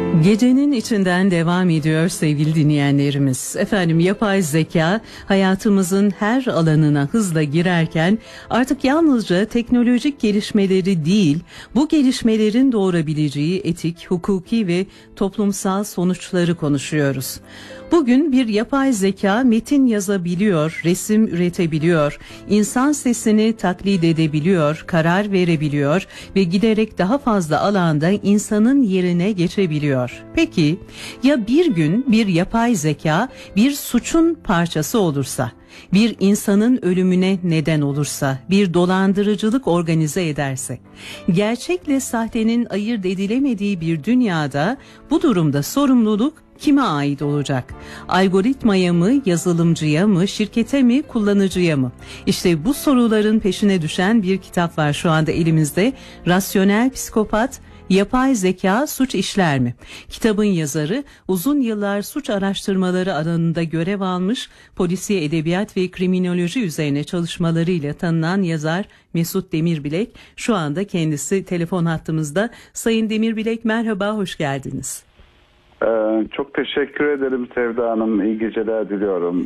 Gecenin içinden devam ediyor sevgili dinleyenlerimiz. Efendim, yapay zeka hayatımızın her alanına hızla girerken artık yalnızca teknolojik gelişmeleri değil, bu gelişmelerin doğurabileceği etik, hukuki ve toplumsal sonuçları konuşuyoruz. Bugün bir yapay zeka metin yazabiliyor, resim üretebiliyor, insan sesini taklit edebiliyor, karar verebiliyor ve giderek daha fazla alanda insanın yerine geçebiliyor. Peki ya bir gün bir yapay zeka bir suçun parçası olursa, bir insanın ölümüne neden olursa, bir dolandırıcılık organize ederse, gerçekle sahtenin ayırt edilemediği bir dünyada bu durumda sorumluluk kime ait olacak? Algoritmaya mı, yazılımcıya mı, şirkete mi, kullanıcıya mı? İşte bu soruların peşine düşen bir kitap var şu anda elimizde. Rasyonel Psikopat, Yapay Zeka Suç İşler mi? Kitabın yazarı uzun yıllar suç araştırmaları alanında görev almış, polisiye edebiyat ve kriminoloji üzerine çalışmalarıyla tanınan yazar Mesut Demirbilek. Şu anda kendisi telefon hattımızda. Sayın Demirbilek, merhaba, hoş geldiniz. Çok teşekkür ederim Sevda Hanım. İyi geceler diliyorum.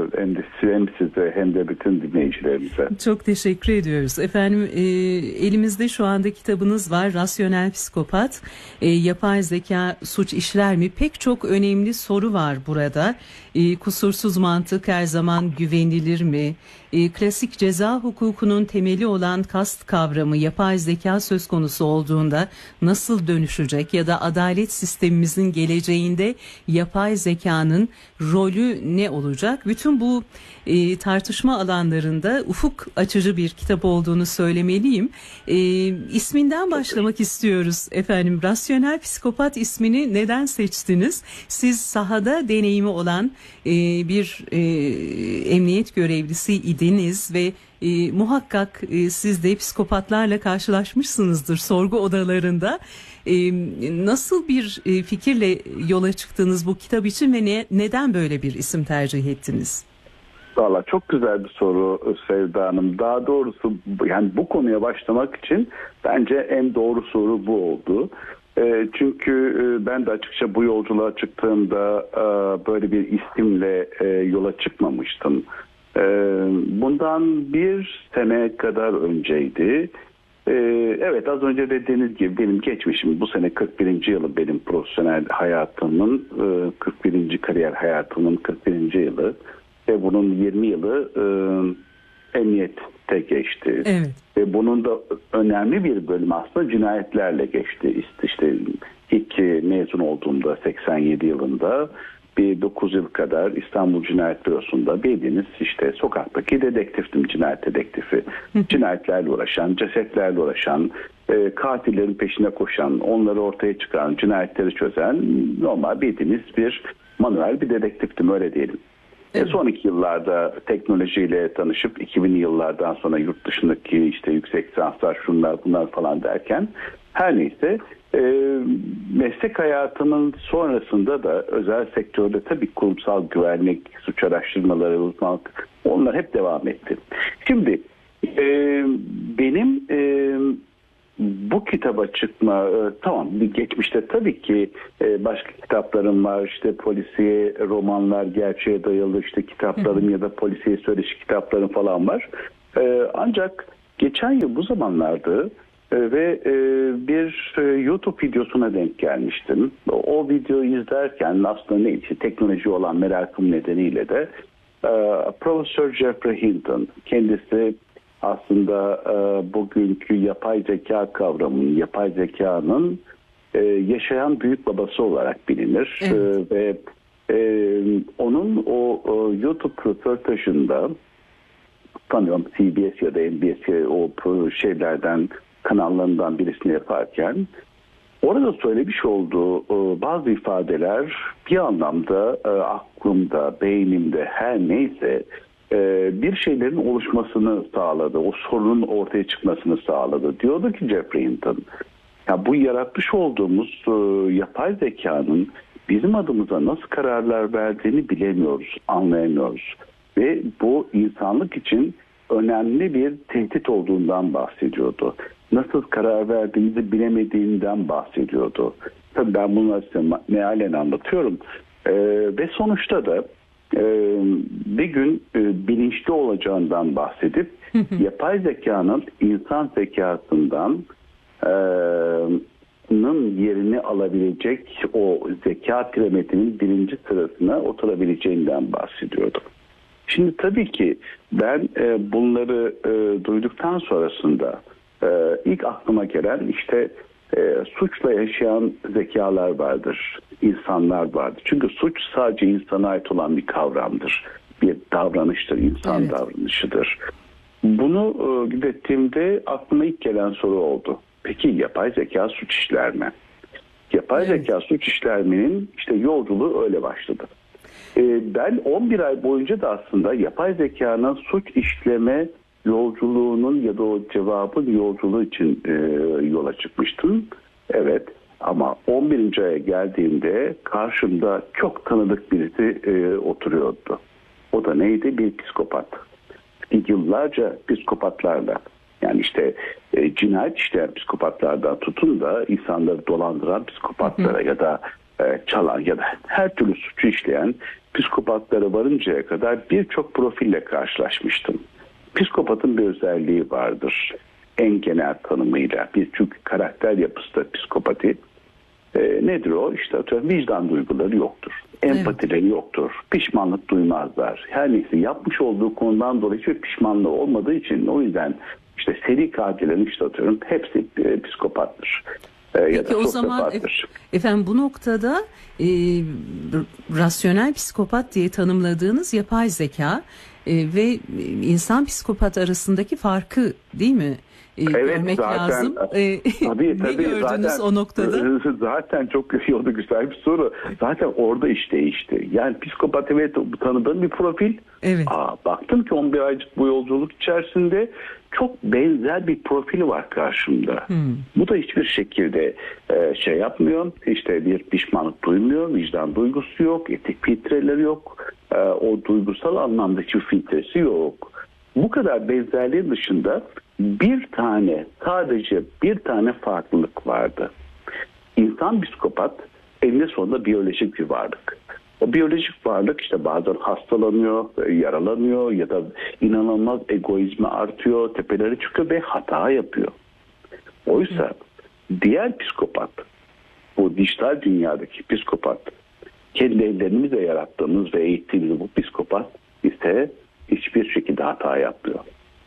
Hem size hem de bütün dinleyicilerimize. Çok teşekkür ediyoruz. Efendim, elimizde şu anda kitabınız var. Rasyonel Psikopat, Yapay Zeka Suç İşler mi? Pek çok önemli soru var burada. Kusursuz mantık her zaman güvenilir mi? Klasik ceza hukukunun temeli olan kast kavramı yapay zeka söz konusu olduğunda nasıl dönüşecek ya da adalet sistemimizin geleceğinde yapay zekanın rolü ne olacak? Bütün bu tartışma alanlarında ufuk açıcı bir kitap olduğunu söylemeliyim. İsminden başlamak istiyoruz efendim. Rasyonel Psikopat ismini neden seçtiniz? Siz sahada deneyimi olan bir emniyet görevlisi idiniz ve muhakkak siz de psikopatlarla karşılaşmışsınızdır sorgu odalarında. Nasıl bir fikirle yola çıktınız bu kitap için ve neden böyle bir isim tercih ettiniz? Valla çok güzel bir soru Sevda Hanım. Daha doğrusu yani bu konuya başlamak için bence en doğru soru bu oldu. Çünkü ben de açıkça bu yolculuğa çıktığımda böyle bir isimle yola çıkmamıştım. Bundan bir sene kadar önceydi. Evet, az önce dediğiniz gibi benim geçmişim, bu sene 41. yılı benim profesyonel hayatımın, 41. kariyer hayatımın 41. yılı ve bunun 20 yılı emniyette geçti. Evet. Ve bunun da önemli bir bölümü aslında cinayetlerle geçti. İşte ilk mezun olduğumda 87 yılında bir 9 yıl kadar İstanbul Cinayet Bürosu'nda bildiğiniz işte sokaktaki dedektiftim, cinayet dedektifi. Cinayetlerle uğraşan, cesetlerle uğraşan, katillerin peşine koşan, onları ortaya çıkaran, cinayetleri çözen normal bildiğiniz bir manuel bir dedektiftim, öyle diyelim. Evet. Sonraki yıllarda teknolojiyle tanışıp 2000'li yıllardan sonra yurt dışındaki işte yüksek lisanslar, şunlar bunlar falan derken her neyse meslek hayatımın sonrasında da özel sektörde tabii kurumsal güvenlik, suç araştırmaları, uzmanlık, onlar hep devam etti. Şimdi benim bu kitaba çıkma, tamam, geçmişte tabii ki başka kitaplarım var, işte polisiye romanlar, gerçeğe dayalı işte kitaplarım ya da polisiye söyleşi kitaplarım falan var. Ancak geçen yıl bu zamanlarda ve bir YouTube videosuna denk gelmiştim. O videoyu izlerken aslında neyse teknoloji olan merakım nedeniyle de Profesör Geoffrey Hinton, kendisi aslında bugünkü yapay zeka kavramının, yapay zekanın yaşayan büyük babası olarak bilinir. Evet. Ve onun o YouTube röportajında, sanıyorum CBS ya da NBC o şeylerden, kanallarından birisini yaparken orada söylemiş olduğu bazı ifadeler bir anlamda aklımda, beynimde her neyse bir şeylerin oluşmasını sağladı. O sorunun ortaya çıkmasını sağladı. Diyordu ki Geoffrey Hinton, ya bu yaratmış olduğumuz yapay zekanın bizim adımıza nasıl kararlar verdiğini bilemiyoruz, anlayamıyoruz. Ve bu insanlık için önemli bir tehdit olduğundan bahsediyordu. Nasıl karar verdiğimizi bilemediğinden bahsediyordu. Tabii ben bunları size mealen anlatıyorum. Ve sonuçta da bir gün bilinçli olacağından bahsedip yapay zekanın insan zekasından yerini alabilecek o zeka piramidinin birinci sırasına oturabileceğinden bahsediyordu. Şimdi tabii ki ben bunları duyduktan sonrasında ilk aklıma gelen işte suçla yaşayan zekalar vardır, insanlar vardır. Çünkü suç sadece insana ait olan bir kavramdır, bir davranıştır, insan davranışıdır. Bunu ürettiğimde aklıma ilk gelen soru oldu. Peki yapay zeka suç işler mi? Yapay zeka suç işlermenin işte yolculuğu öyle başladı. Ben 11 ay boyunca da aslında yapay zekanın suç işleme yolculuğunun ya da o cevabın yolculuğu için yola çıkmıştım. Evet, ama 11. aya geldiğimde karşımda çok tanıdık birisi oturuyordu. O da neydi? Bir psikopat. Yıllarca psikopatlarla, yani işte cinayet işleyen psikopatlardan tutun da insanları dolandıran psikopatlara ya da çalan ya da her türlü suçu işleyen psikopatlara varıncaya kadar birçok profille karşılaşmıştım. Psikopatın bir özelliği vardır. En genel tanımıyla bir çünkü karakter yapısı da psikopati. Nedir o? İşte vicdan duyguları yoktur. Empatileri yoktur. Pişmanlık duymazlar. Her neyse yapmış olduğu konudan dolayı hiçbir pişmanlığı olmadığı için o yüzden işte seri katillerin işte atıyorum hepsi psikopattır. Peki o zaman efendim bu noktada rasyonel psikopat diye tanımladığınız yapay zeka ve insan psikopat arasındaki farkı değil mi? Görmek zaten, lazım. Tabii, ne gördünüz zaten, o noktada? Zaten çok iyi oldu, güzel bir soru. Zaten orada iş değişti. Yani psikopat tanıdığım bir profil. Evet. Baktım ki 11 aylık bu yolculuk içerisinde çok benzer bir profil var karşımda. Bu da hiçbir şekilde şey yapmıyor. İşte bir pişmanlık duymuyor. Vicdan duygusu yok. Etik filtreleri yok. O duygusal anlamda hiçbir filtresi yok. Bu kadar benzerliğin dışında sadece bir tane farklılık vardı. İnsan psikopat eninde sonunda biyolojik bir varlık. O biyolojik varlık işte bazen hastalanıyor, yaralanıyor ya da inanılmaz egoizmi artıyor, tepeleri çıkıyor ve hata yapıyor. Oysa diğer psikopat, bu dijital dünyadaki psikopat, kendi ellerimizle yarattığımız ve eğittiğimiz bu psikopat ise hiçbir şekilde hata yapmıyor.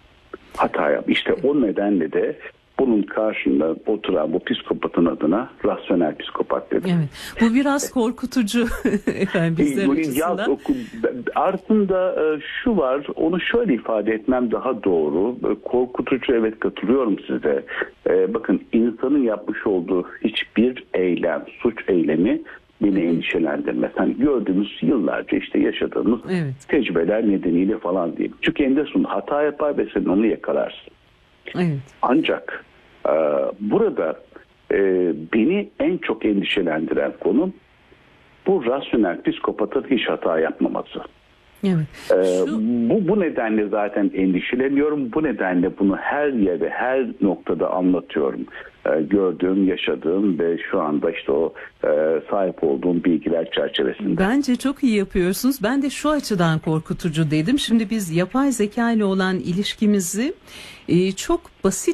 İşte o nedenle de bunun karşında oturan bu psikopatın adına rasyonel psikopat dedim. Evet. Bu biraz korkutucu efendim bizler açısından. Aslında şu var, onu şöyle ifade etmem daha doğru. Korkutucu, evet, katılıyorum size. Bakın, insanın yapmış olduğu hiçbir eylem, suç eylemi beni endişelendirmez. Hani gördüğümüz yıllarca işte yaşadığımız tecrübeler nedeniyle falan diyeyim. Çünkü eninde sonunda hata yapar ve sen onu yakalarsın. Evet. Ancak burada beni en çok endişelendiren konu bu rasyonel psikopatın hiç hata yapmaması. Evet. Bu nedenle zaten endişeleniyorum. Bu nedenle bunu her yerde, her noktada anlatıyorum. Gördüğüm, yaşadığım ve şu anda işte o sahip olduğum bilgiler çerçevesinde. Bence çok iyi yapıyorsunuz. Ben de şu açıdan korkutucu dedim. Şimdi biz yapay zeka ile olan ilişkimizi çok basit